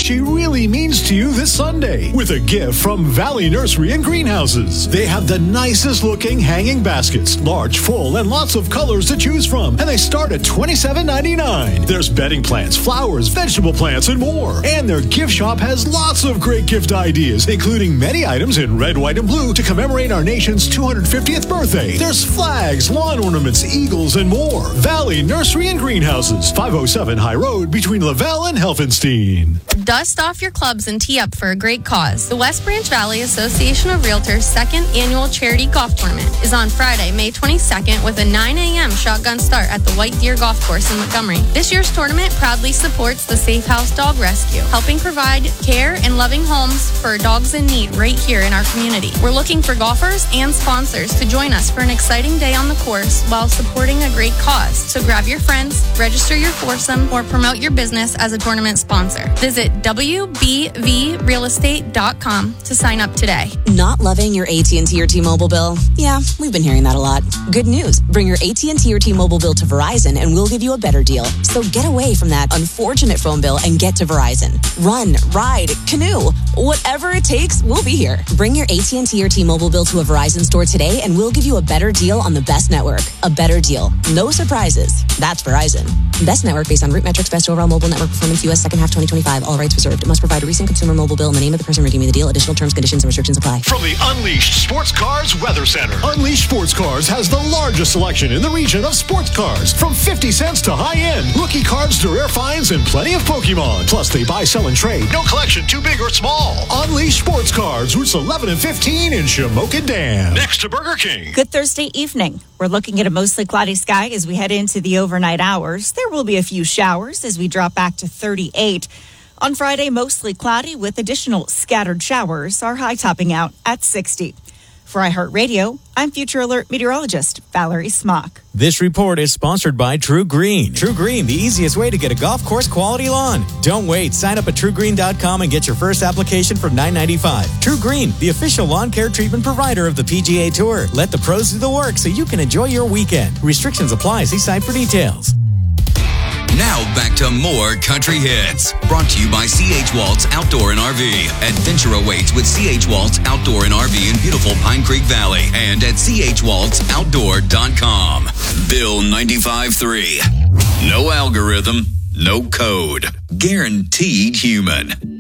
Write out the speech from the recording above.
she really means to you this Sunday with a gift from Valley Nursery and Greenhouses. They have the nicest looking hanging baskets, large, full, and lots of colors to choose from, and they start at $27.99. There's bedding plants, flowers, vegetable plants, and more. And their gift shop has lots of great gift ideas, including many items in red, white, and blue to commemorate our nation's 250th birthday. There's flags, lawn ornaments, eagles, and more. Valley Nursery and Greenhouses, 507 High Road between Lavelle and Helfenstein. Dust off your clubs and tee up for a great cause. The West Branch Valley Association of Realtors' second annual charity golf tournament is on Friday, May 22nd with a 9 a.m. shotgun start at the White Deer Golf Course in Montgomery. This year's tournament proudly supports the Safe House Dog Rescue, helping provide care and loving homes for dogs in need right here in our community. We're looking for golfers and sponsors to join us for an exciting day on the course while supporting a great cause. So grab your friends, register your foursome, or promote your business as a tournament sponsor. Visit WBVRealestate.com to sign up today. Not loving your AT&T or T-Mobile bill? Yeah, we've been hearing that a lot. Good news. Bring your AT&T or T-Mobile bill to Verizon and we'll give you a better deal. So get away from that unfortunate phone bill and get to Verizon. Run, ride, canoe, whatever it takes, we'll be here. Bring your AT&T or T-Mobile bill to a Verizon store today and we'll give you a better deal on the best network. A better deal. No surprises. That's Verizon. Best network based on root metrics, best overall mobile network performance, U.S. second half 2025. All rights reserved. It must provide a recent consumer mobile bill and the name of the person redeeming the deal. Additional terms, conditions, and restrictions apply. From the Unleashed Sports Cars Weather Center. Unleashed Sports Cars has the largest selection in the region of sports cars. From 50 cents to high-end. Rookie cards to rare finds and plenty of Pokemon. Plus, they buy, sell, and trade. No collection too big or small. Unleashed Sports Cars, routes 11 and 15 in Shamokin Dam. Next to Burger King. Good Thursday evening. We're looking at a mostly cloudy sky as we head into the overnight hours. There will be a few showers as we drop back to 38. On Friday, mostly cloudy with additional scattered showers. Our high topping out at 60. For iHeartRadio, I'm Future Alert meteorologist Valerie Smock. This report is sponsored by True Green. True Green, the easiest way to get a golf course quality lawn. Don't wait. Sign up at TrueGreen.com and get your first application for $9.95. True Green, the official lawn care treatment provider of the PGA Tour. Let the pros do the work so you can enjoy your weekend. Restrictions apply. See site for details. Now back to more country hits. Brought to you by C.H. Waltz Outdoor and RV. Adventure awaits with C.H. Waltz Outdoor and RV in beautiful Pine Creek Valley and at chwaltzoutdoor.com. Bill 95.3. No algorithm, no code. Guaranteed human.